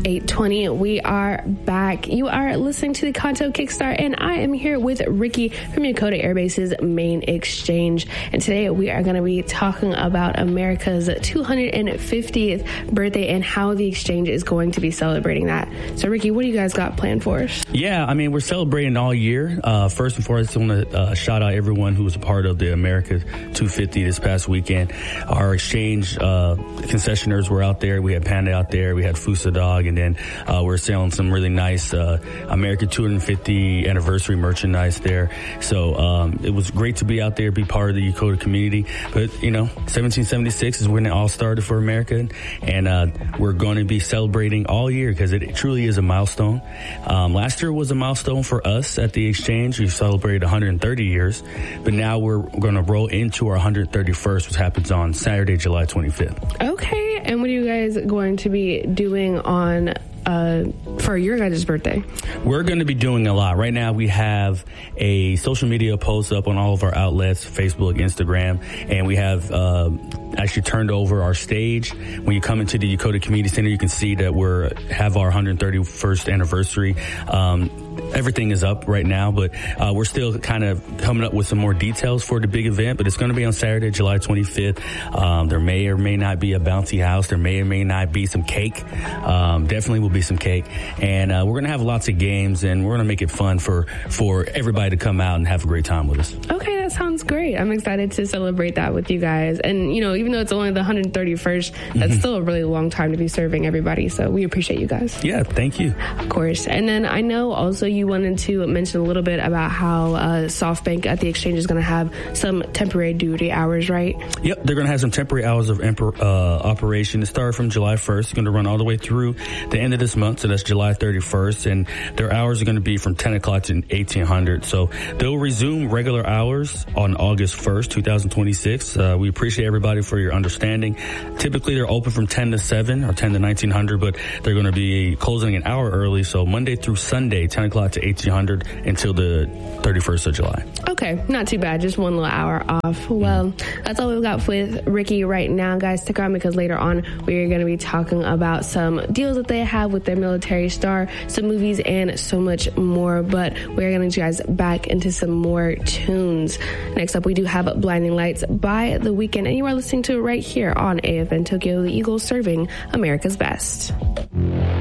8:20. We are back. You are listening to the Kanto Kickstart, and I am here with Ricky from Yokota Air Base's main exchange. And today we are going to be talking about America's 250th birthday and how the exchange is going to be celebrating that. So, Ricky, what do you guys got planned for us? Yeah, I mean, we're celebrating all year. First and foremost, I want to shout out everyone who was a part of the America 250 this past weekend. Our exchange concessionaires were out there. We had Panda out there. We had Fusa Dog, and then we're selling some really nice America 250 anniversary merchandise there. So it was great to be out there, be part of the Yokota community. But, 1776 is when it all started for America, and we're going to be celebrating all year because it truly is a milestone. Last year was a milestone for us at the exchange. We celebrated 130 years, but now we're going to roll into our 131st, which happens on Saturday, July 25th. Okay, and what are you guys going to be doing on for your guys' birthday? We're going to be doing a lot. Right now we have a social media post up on all of our outlets, Facebook, Instagram, and we have actually turned over our stage. When you come into the Yokota Community Center, you can see that have our 131st anniversary. Everything is up right now, but we're still kind of coming up with some more details for the big event, but it's going to be on Saturday, July 25th. There may or may not be a bouncy house. There may or may not be some cake. Definitely will be some cake. And we're going to have lots of games, and we're going to make it fun for everybody to come out and have a great time with us. Okay, that sounds great. I'm excited to celebrate that with you guys. And, even though it's only the 131st, that's still a really long time to be serving everybody. So we appreciate you guys. Yeah, thank you. Of course. And then I know also you wanted to mention a little bit about how SoftBank at the exchange is going to have some temporary duty hours, right? Yep, they're going to have some temporary hours of operation. It started from July 1st. It's going to run all the way through the end of this month, so that's July 31st. And their hours are going to be from 10 o'clock to 1800. So they'll resume regular hours on August 1st, 2026. We appreciate everybody for your understanding. Typically, they're open from 10 to 7 or 10 to 1900, but they're going to be closing an hour early. So Monday through Sunday, 10 o'clock to 1800 until the 31st of July. Okay, not too bad. Just one little hour off. Well, that's all we've got with Ricky right now, guys. Stick around because later on we're going to be talking about some deals that they have with their military star, some movies, and so much more. But we're going to get you guys back into some more tunes. Next up, we do have Blinding Lights by The Weeknd, and you are listening to it right here on AFN Tokyo, the Eagles serving America's best.